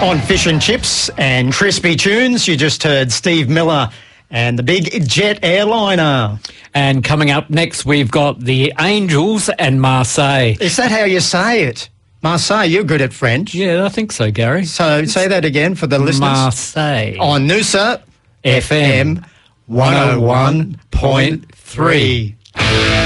On Fish and Chips and Crispy Tunes, you just heard Steve Miller and the big jet airliner. And coming up next, we've got the Angels and Marseille. Is that how you say it? Marseille, you're good at French. Yeah, I think so, Gary. So say that again for the listeners. Marseille. On Noosa FM 101.3.